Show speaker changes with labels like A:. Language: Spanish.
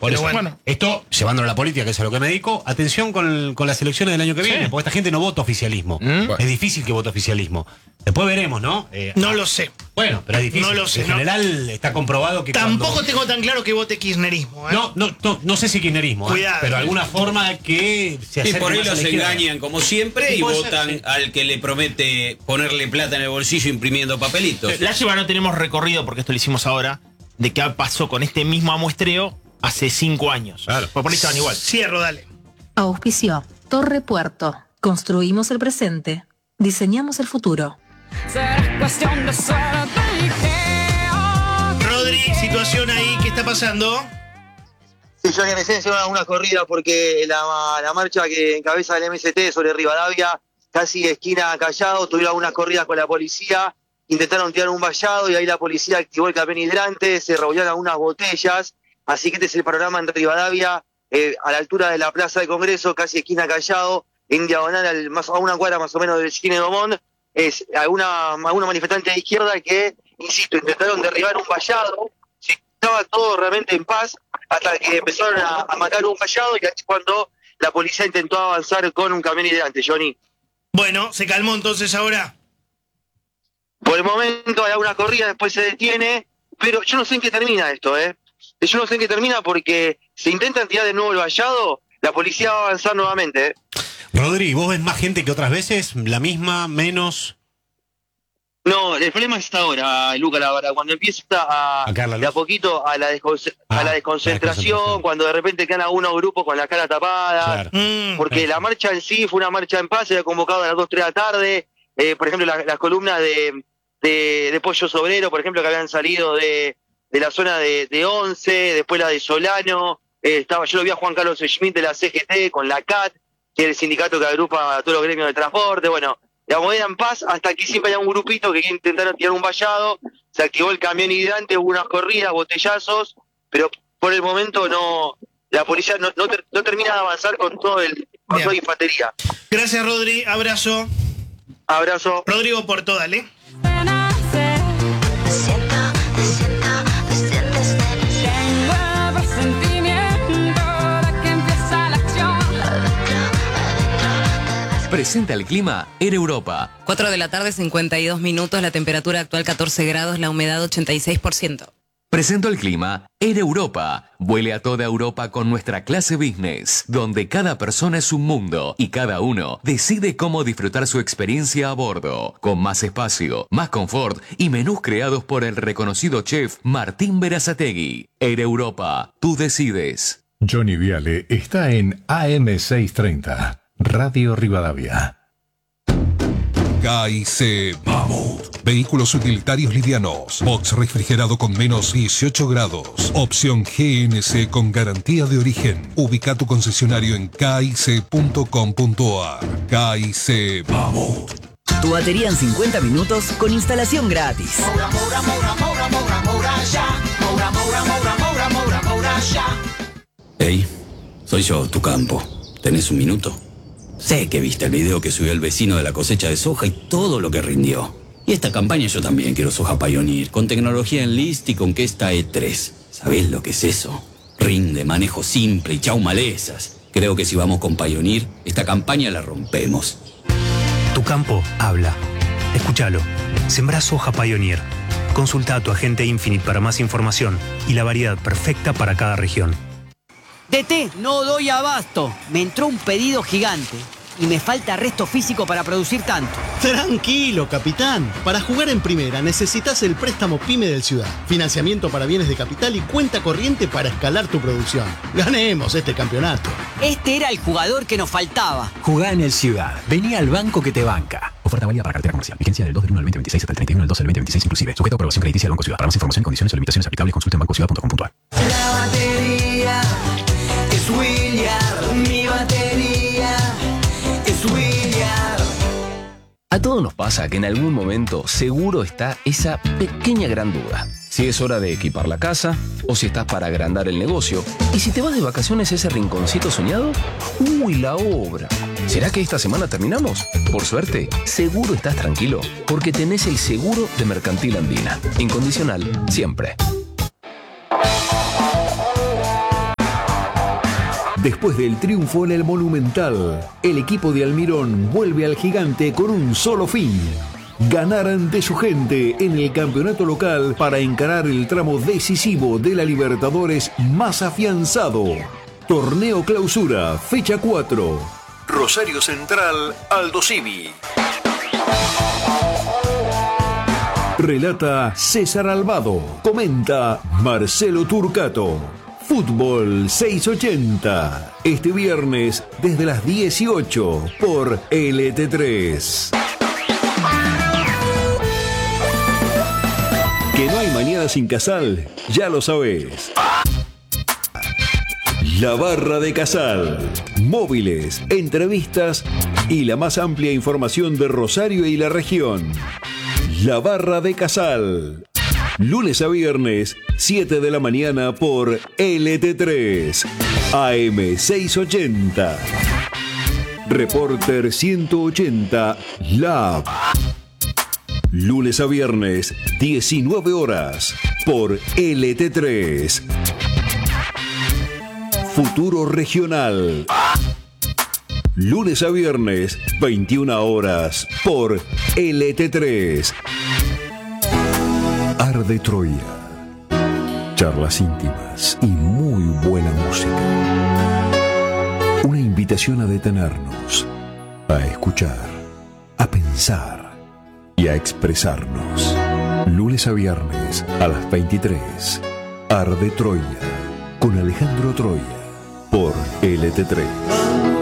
A: Por eso, bueno, esto, llevándolo a la política, que es a lo que me dedico, atención con las elecciones del año que viene, porque esta gente no vota oficialismo.
B: Bueno.
A: Es difícil que vote oficialismo. Después veremos, ¿no?
C: No lo sé.
A: Bueno, pero es difícil.
C: No lo sé,
A: en general está comprobado que
C: tampoco tengo tan claro que vote kirchnerismo, ¿eh?
A: No sé si kirchnerismo,
C: Cuidado.
A: pero alguna forma que se acerque
B: Y por ahí
A: más a la
B: los
A: izquierda.
B: engañan como siempre y
A: Puede
B: votan
A: ser, sí.
B: al que le promete ponerle plata en el bolsillo imprimiendo papelitos.
D: Lástima no tenemos recorrido, porque esto lo hicimos ahora, de qué pasó con este mismo amuestreo hace 5 años.
A: Claro.
D: Por ahí estaban igual.
C: Cierro, dale.
E: Auspició Torre Puerto. Construimos el presente. Diseñamos el futuro.
C: Rodri, situación ahí, ¿qué está pasando?
F: Sí, yo en esencia una corrida porque la marcha que encabeza el MST sobre Rivadavia, casi esquina Callao, tuvieron algunas corridas con la policía, intentaron tirar un vallado y ahí la policía activó el camión hidrante, se revolvieron algunas botellas, así que este es el panorama en Rivadavia, a la altura de la Plaza de Congreso, casi esquina Callao, en diagonal a una cuadra más o menos del Cine Domón, es alguna manifestante de izquierda que, insisto, intentaron derribar un vallado, estaba todo realmente en paz, hasta que empezaron a matar un vallado y ahí es cuando la policía intentó avanzar con un camión hidrante, Johnny.
C: Bueno, se calmó entonces ahora.
F: Por el momento hay alguna corrida, después se detiene, pero yo no sé en qué termina esto, Yo no sé en qué termina porque si intentan tirar de nuevo el vallado, la policía va a avanzar nuevamente,
A: Rodri, ¿vos ves más gente que otras veces? ¿La misma? ¿Menos?
F: No, el problema es ahora, Luca, cuando empieza de a poquito a la desconcentración, cuando de repente quedan algunos grupos con la cara tapada, porque la marcha en sí fue una marcha en paz, se había convocado a las 2, 3 de la tarde, por ejemplo, las columnas de Pollo Sobrero, por ejemplo, que habían salido de la zona de Once, después la de Solano, yo lo vi a Juan Carlos Schmidt de la CGT con la CAT, que es el sindicato que agrupa a todos los gremios de transporte, bueno, digamos, era en paz hasta que siempre había un grupito que intentaron tirar un vallado, se activó el camión hidrante, hubo unas corridas, botellazos, pero por el momento la policía no termina de avanzar con toda la infantería.
C: Gracias, Rodri, abrazo.
F: Abrazo.
C: Rodrigo Porto, dale.
G: Presenta el clima Air Europa.
H: 4 de la tarde, 52 minutos, la temperatura actual 14 grados, la humedad 86%.
G: Presento el clima Air Europa. Vuele a toda Europa con nuestra clase business, donde cada persona es un mundo y cada uno decide cómo disfrutar su experiencia a bordo, con más espacio, más confort y menús creados por el reconocido chef Martín Berazategui. Air Europa, tú decides.
I: Johnny Viale está en AM630. Radio Rivadavia.
J: KIC Mammoth. Vehículos utilitarios livianos. Box refrigerado con menos 18 grados. Opción GNC con garantía de origen. Ubica tu concesionario en kic.com.ar. KIC Mammoth.
K: Tu batería en 50 minutos con instalación gratis.
L: Hey, soy yo, tu campo. ¿Tenés un minuto? Sé que viste el video que subió el vecino de la cosecha de soja y todo lo que rindió. Y esta campaña yo también quiero soja Pioneer, con tecnología Enlist y con que esta E3. ¿Sabés lo que es eso? Rinde, manejo simple y chau malezas. Creo que si vamos con Pioneer, esta campaña la rompemos.
M: Tu campo habla. Escúchalo. Sembrá soja Pioneer. Consulta a tu agente Infinite para más información y la variedad perfecta para cada región.
K: DT, no doy abasto. Me entró un pedido gigante y me falta resto físico para producir tanto.
N: Tranquilo, capitán. Para jugar en primera necesitas el préstamo PYME del Ciudad. Financiamiento para bienes de capital y cuenta corriente para escalar tu producción. Ganemos este campeonato.
K: Este era el jugador que nos faltaba.
M: Jugá en el Ciudad. Vení al banco que te banca. Oferta válida para cartera comercial. Vigencia del 2 del 1 al 2026 hasta el 31 del 12 del 2026 inclusive. Sujeto a aprobación crediticia del Banco Ciudad. Para más información, condiciones y limitaciones aplicables, consulta en bancociudad.com.ar.
O: La batería es William. Mi batería es William.
G: A todos nos pasa que en algún momento seguro está esa pequeña gran duda. Si es hora de equipar la casa o si estás para agrandar el negocio. ¿Y si te vas de vacaciones a ese rinconcito soñado? ¡Uy, la obra! ¿Será que esta semana terminamos? Por suerte, seguro estás tranquilo porque tenés el seguro de Mercantil Andina. Incondicional, siempre.
P: Después del triunfo en el Monumental, el equipo de Almirón vuelve al gigante con un solo fin: ganar ante su gente en el campeonato local para encarar el tramo decisivo de la Libertadores más afianzado. Torneo Clausura, fecha 4. Rosario Central, Aldo Civi. Relata César Albado. Comenta Marcelo Turcato. Fútbol 680. Este viernes desde las 18 por LT3. Que no hay mañana sin Casal, ya lo sabés. La Barra de Casal. Móviles, entrevistas y la más amplia información de Rosario y la región. La Barra de Casal. Lunes a viernes, 7 de la mañana por LT3. AM 680. Reporter 180 Lab. Lunes a viernes, 19 horas por LT3. Futuro Regional. Lunes a viernes, 21 horas por LT3. Arde Troya. Charlas íntimas y muy buena música. Una invitación a detenernos, a escuchar, a pensar y a expresarnos. Lunes a viernes a las 23. Arde Troya con Alejandro Troya por LT3.